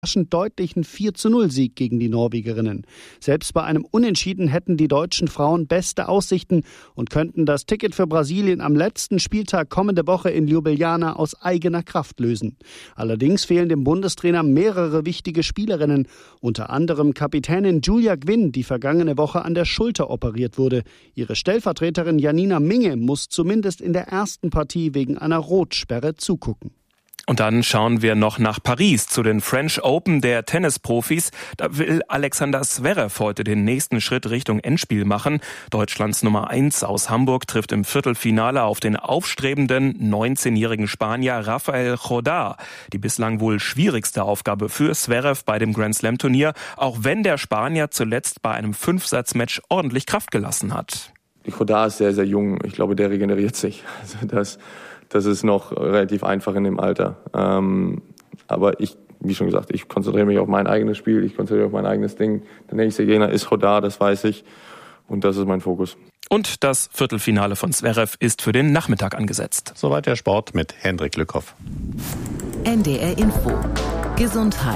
deutlichen 4:0-Sieg gegen die Norwegerinnen. Selbst bei einem Unentschieden hätten die deutschen Frauen beste Aussichten und könnten das Ticket für Brasilien am letzten Spieltag kommende Woche in Ljubljana aus eigener Kraft lösen. Allerdings fehlen dem Bundestrainer mehrere wichtige Spielerinnen, unter anderem Kapitänin Julia Gwynn, die vergangene Woche an der Schulter operiert wurde. Ihre Stellvertreterin Janina Minge muss zumindest in der ersten Partie wegen einer Rotsperre zugucken. Und dann schauen wir noch nach Paris zu den French Open der Tennisprofis. Da will Alexander Zverev heute den nächsten Schritt Richtung Endspiel machen. Deutschlands Nummer 1 aus Hamburg trifft im Viertelfinale auf den aufstrebenden 19-jährigen Spanier Rafael Jodá. Die bislang wohl schwierigste Aufgabe für Zverev bei dem Grand-Slam-Turnier, auch wenn der Spanier zuletzt bei einem 5-Satz-Match ordentlich Kraft gelassen hat. Jodá ist sehr, sehr jung. Ich glaube, der regeneriert sich. Also das ist noch relativ einfach in dem Alter. Aber wie schon gesagt, ich konzentriere mich auf mein eigenes Spiel, ich konzentriere mich auf mein eigenes Ding. Der nächste Gegner ist Jodá, das weiß ich. Und das ist mein Fokus. Und das Viertelfinale von Zverev ist für den Nachmittag angesetzt. Soweit der Sport mit Hendrik Lückhoff. NDR Info. Gesundheit.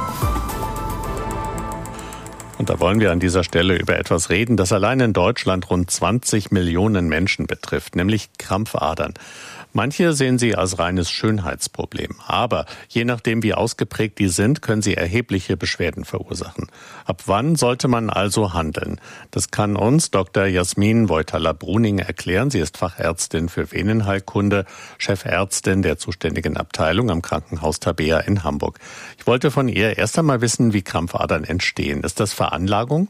Und da wollen wir an dieser Stelle über etwas reden, das allein in Deutschland rund 20 Millionen Menschen betrifft, nämlich Krampfadern. Manche sehen sie als reines Schönheitsproblem. Aber je nachdem, wie ausgeprägt die sind, können sie erhebliche Beschwerden verursachen. Ab wann sollte man also handeln? Das kann uns Dr. Jasmin Voitala-Bruning erklären. Sie ist Fachärztin für Venenheilkunde, Chefärztin der zuständigen Abteilung am Krankenhaus Tabea in Hamburg. Ich wollte von ihr erst einmal wissen, wie Krampfadern entstehen. Ist das Veranlagung?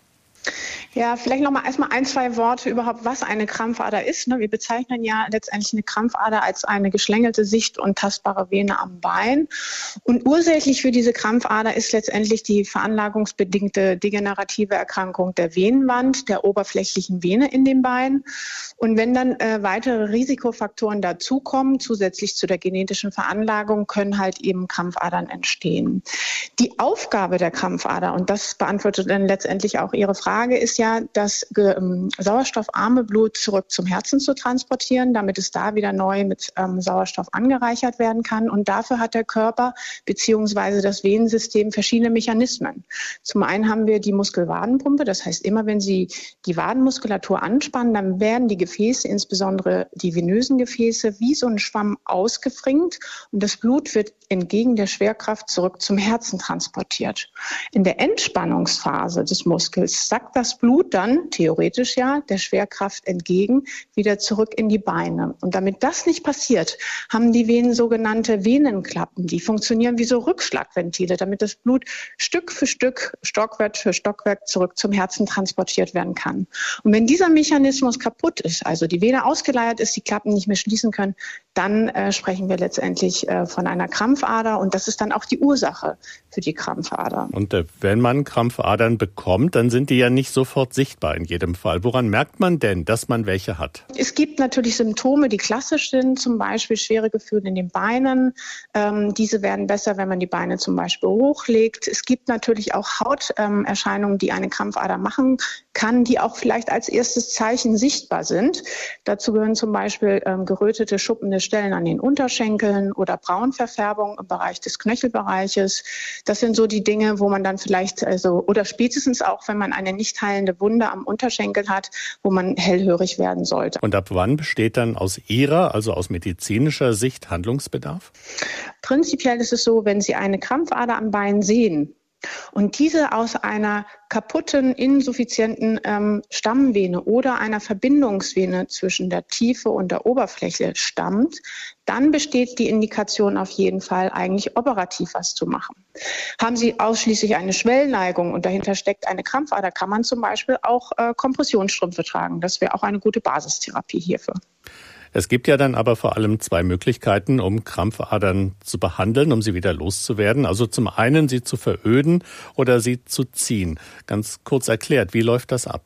Ja, vielleicht noch mal erstmal 1-2 Worte überhaupt, was eine Krampfader ist. Wir bezeichnen ja letztendlich eine Krampfader als eine geschlängelte, sicht- und tastbare Vene am Bein. Und ursächlich für diese Krampfader ist letztendlich die veranlagungsbedingte degenerative Erkrankung der Venenwand, der oberflächlichen Vene in den Beinen. Und wenn dann weitere Risikofaktoren dazukommen, zusätzlich zu der genetischen Veranlagung, können halt eben Krampfadern entstehen. Die Aufgabe der Krampfader, und das beantwortet dann letztendlich auch Ihre Frage, ist ja, das sauerstoffarme Blut zurück zum Herzen zu transportieren, damit es da wieder neu mit Sauerstoff angereichert werden kann. Und dafür hat der Körper bzw. das Venensystem verschiedene Mechanismen. Zum einen haben wir die Muskelwadenpumpe, das heißt, immer wenn Sie die Wadenmuskulatur anspannen, dann werden die Gefäße, insbesondere die venösen Gefäße, wie so ein Schwamm ausgefringt und das Blut wird entgegen der Schwerkraft zurück zum Herzen transportiert. In der Entspannungsphase des Muskels sackt das Blut dann, theoretisch ja, der Schwerkraft entgegen, wieder zurück in die Beine. Und damit das nicht passiert, haben die Venen sogenannte Venenklappen. Die funktionieren wie so Rückschlagventile, damit das Blut Stück für Stück, Stockwerk für Stockwerk zurück zum Herzen transportiert werden kann. Und wenn dieser Mechanismus kaputt ist, also die Vene ausgeleiert ist, die Klappen nicht mehr schließen können, dann sprechen wir letztendlich von einer Krampfader und das ist dann auch die Ursache für die Krampfader. Und wenn man Krampfadern bekommt, dann sind die ja nicht sofort sichtbar in jedem Fall. Woran merkt man denn, dass man welche hat? Es gibt natürlich Symptome, die klassisch sind, zum Beispiel schwere Gefühle in den Beinen. Diese werden besser, wenn man die Beine zum Beispiel hochlegt. Es gibt natürlich auch Hauterscheinungen, die eine Krampfader machen kann, die auch vielleicht als erstes Zeichen sichtbar sind. Dazu gehören zum Beispiel gerötete, schuppende Stellen an den Unterschenkeln oder Braunverfärbung im Bereich des Knöchelbereiches. Das sind so die Dinge, wo man dann vielleicht, oder spätestens auch, wenn man eine nicht heilende Wunde am Unterschenkel hat, wo man hellhörig werden sollte. Und ab wann besteht dann aus Ihrer, also aus medizinischer Sicht, Handlungsbedarf? Prinzipiell ist es so, wenn Sie eine Krampfader am Bein sehen, und diese aus einer kaputten, insuffizienten Stammvene oder einer Verbindungsvene zwischen der Tiefe und der Oberfläche stammt, dann besteht die Indikation auf jeden Fall, eigentlich operativ was zu machen. Haben Sie ausschließlich eine Schwellneigung und dahinter steckt eine Krampfader, kann man zum Beispiel auch Kompressionsstrümpfe tragen. Das wäre auch eine gute Basistherapie hierfür. Es gibt ja dann aber vor allem 2 Möglichkeiten, um Krampfadern zu behandeln, um sie wieder loszuwerden. Also zum einen sie zu veröden oder sie zu ziehen. Ganz kurz erklärt, wie läuft das ab?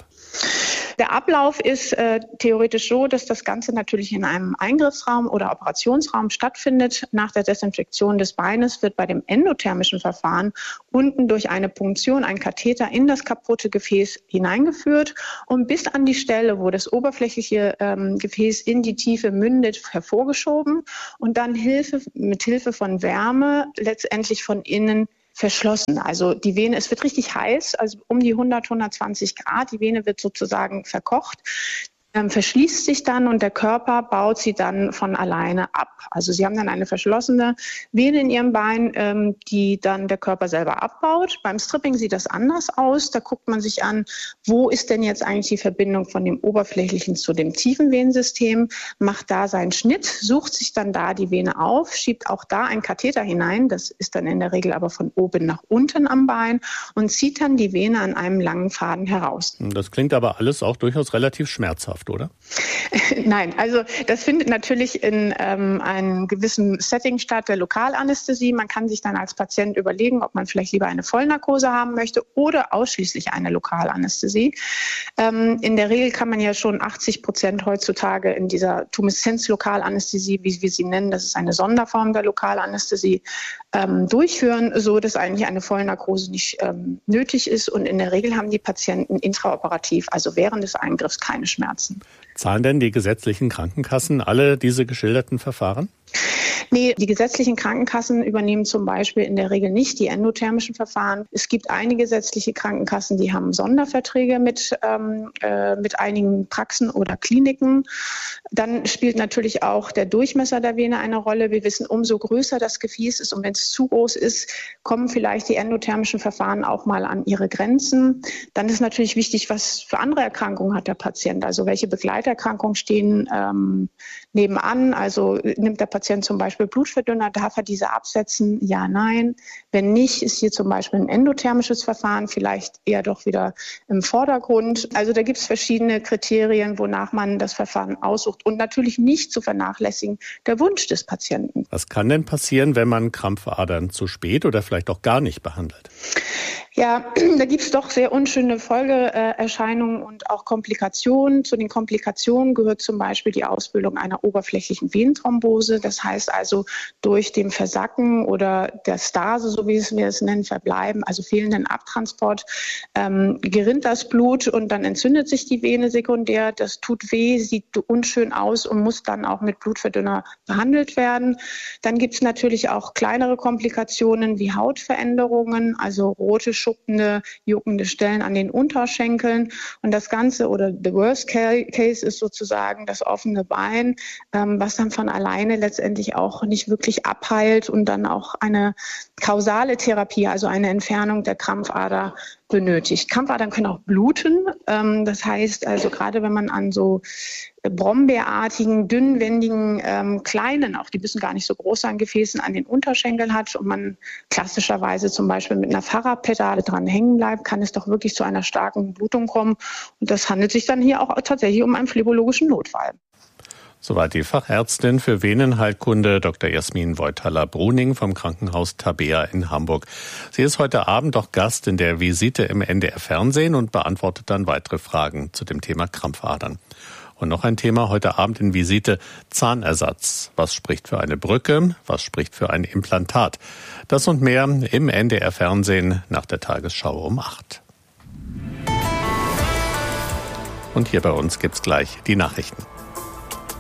Der Ablauf ist theoretisch so, dass das Ganze natürlich in einem Eingriffsraum oder Operationsraum stattfindet. Nach der Desinfektion des Beines wird bei dem endothermischen Verfahren unten durch eine Punktion ein Katheter in das kaputte Gefäß hineingeführt und bis an die Stelle, wo das oberflächliche Gefäß in die Tiefe mündet, hervorgeschoben und dann mit Hilfe von Wärme letztendlich von innen verschlossen. Also die Vene, es wird richtig heiß, also um die 100, 120 Grad. Die Vene wird sozusagen verkocht, verschließt sich dann und der Körper baut sie dann von alleine ab. Also sie haben dann eine verschlossene Vene in ihrem Bein, die dann der Körper selber abbaut. Beim Stripping sieht das anders aus. Da guckt man sich an, wo ist denn jetzt eigentlich die Verbindung von dem oberflächlichen zu dem tiefen Venensystem, macht da seinen Schnitt, sucht sich dann da die Vene auf, schiebt auch da einen Katheter hinein, das ist dann in der Regel aber von oben nach unten am Bein und zieht dann die Vene an einem langen Faden heraus. Das klingt aber alles auch durchaus relativ schmerzhaft, oder? Nein, also das findet natürlich in einem gewissen Setting statt, der Lokalanästhesie. Man kann sich dann als Patient überlegen, ob man vielleicht lieber eine Vollnarkose haben möchte oder ausschließlich eine Lokalanästhesie. In der Regel kann man ja schon 80% heutzutage in dieser Tumeszenz-Lokalanästhesie, wie wir sie nennen, das ist eine Sonderform der Lokalanästhesie, durchführen, so dass eigentlich eine Vollnarkose nicht nötig ist. Und in der Regel haben die Patienten intraoperativ, also während des Eingriffs, keine Schmerzen. Zahlen denn die gesetzlichen Krankenkassen alle diese geschilderten Verfahren? Nee, die gesetzlichen Krankenkassen übernehmen zum Beispiel in der Regel nicht die endothermischen Verfahren. Es gibt einige gesetzliche Krankenkassen, die haben Sonderverträge mit einigen Praxen oder Kliniken. Dann spielt natürlich auch der Durchmesser der Vene eine Rolle. Wir wissen, umso größer das Gefäß ist und wenn es zu groß ist, kommen vielleicht die endothermischen Verfahren auch mal an ihre Grenzen. Dann ist natürlich wichtig, was für andere Erkrankungen hat der Patient. Also welche Begleiterkrankungen stehen nebenan. Also nimmt der Patient zum Beispiel Blutverdünner, darf er diese absetzen? Ja, nein. Wenn nicht, ist hier zum Beispiel ein endothermisches Verfahren vielleicht eher doch wieder im Vordergrund. Also da gibt es verschiedene Kriterien, wonach man das Verfahren aussucht und natürlich nicht zu vernachlässigen der Wunsch des Patienten. Was kann denn passieren, wenn man Krampfadern zu spät oder vielleicht auch gar nicht behandelt? Ja, da gibt es doch sehr unschöne Folgeerscheinungen und auch Komplikationen. Zu den Komplikationen gehört zum Beispiel die Ausbildung einer oberflächlichen Venenthrombose. Das heißt also durch dem Versacken oder der Stase, so wie wir es nennen, Verbleiben, also fehlenden Abtransport, gerinnt das Blut und dann entzündet sich die Vene sekundär. Das tut weh, sieht unschön aus und muss dann auch mit Blutverdünner behandelt werden. Dann gibt es natürlich auch kleinere Komplikationen wie Hautveränderungen, also rote, schuppende, juckende Stellen an den Unterschenkeln. Und das Ganze oder the worst case ist sozusagen das offene Bein, was dann von alleine letztendlich auch nicht wirklich abheilt und dann auch eine kausale Therapie, also eine Entfernung der Krampfader benötigt. Krampfadern können auch bluten. Das heißt also gerade wenn man an so brombeerartigen, dünnwendigen, kleinen, auch die müssen gar nicht so groß sein, Gefäßen an den Unterschenkeln hat und man klassischerweise zum Beispiel mit einer Fahrradpedale dran hängen bleibt, kann es doch wirklich zu einer starken Blutung kommen. Und das handelt sich dann hier auch tatsächlich um einen phlebologischen Notfall. Soweit die Fachärztin für Venenheilkunde Dr. Jasmin Voithaler-Bruning vom Krankenhaus Tabea in Hamburg. Sie ist heute Abend auch Gast in der Visite im NDR Fernsehen und beantwortet dann weitere Fragen zu dem Thema Krampfadern. Und noch ein Thema heute Abend in Visite: Zahnersatz. Was spricht für eine Brücke? Was spricht für ein Implantat? Das und mehr im NDR Fernsehen nach der Tagesschau um 8. Und hier bei uns gibt's gleich die Nachrichten.